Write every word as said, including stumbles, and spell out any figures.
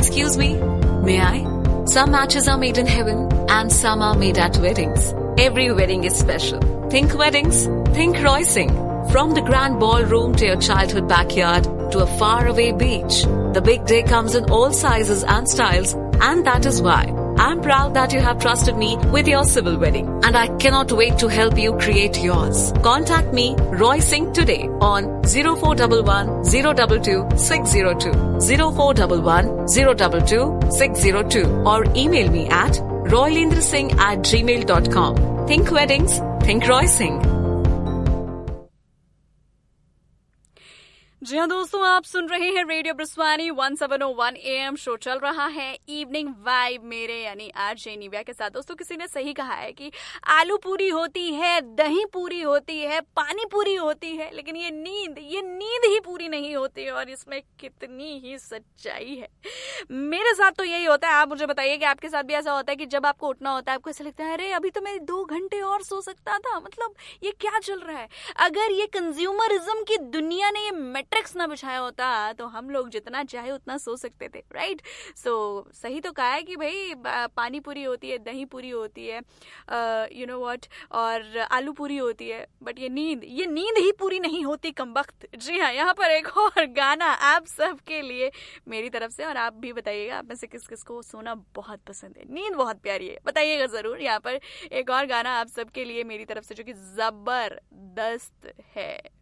Excuse me, may I? Some matches are made in heaven and some are made at weddings. Every wedding is special. Think weddings, think Roysing. From the grand ballroom to your childhood backyard to a faraway beach, the big day comes in all sizes and styles, and that is why I'm proud that you have trusted me with your civil wedding, and I cannot wait to help you create yours. Contact me, Roy Singh, today on zero four one one, zero two two, six zero two, zero four one one, zero two two, six zero two, or email me at roylendrasingh at gmail dot com. Think weddings, think Roy Singh. जी हाँ दोस्तों, आप सुन रहे हैं radio ब्रिस्वानी one seven O one A M. Show चल रहा है evening vibe मेरे यानी आरजे निव्या के साथ। दोस्तों, किसी ने सही कहा है कि आलू पूरी होती है, दही पूरी होती है, पानी पूरी होती है, लेकिन ये नींद ये नींद ही पूरी नहीं होती। और इसमें कितनी ही सच्चाई है। मेरे साथ तो यही होता है। आप मुझे बताइए कि आपके साथ भी ऐसा होता है कि जब आपको उठना होता है आपको ऐसा लगता है अरे अभी तो मैं दो घंटे और सो सकता था, मतलब ये क्या चल रहा है। अगर ये कंज्यूमरिज्म की दुनिया ने ये मैट्रिक्स ना बिछाया होता तो हम लोग जितना चाहे उतना सो सकते थे, राइट। सो so, सही तो कहा है कि भाई पानी पूरी होती है, दही पूरी होती है, यू नो व्हाट, और आलू पूरी होती है, बट ये नींद ये नींद ही पूरी नहीं होती कमबख्त। जी हाँ, यहाँ पर एक और गाना आप सबके लिए मेरी तरफ से, और आप भी बताइएगा आप में से किस किस को सोना बहुत पसंद है, नींद बहुत प्यारी है, बताइएगा जरूर। यहाँ पर एक और गाना आप सबके लिए मेरी तरफ से जो कि जबरदस्त है।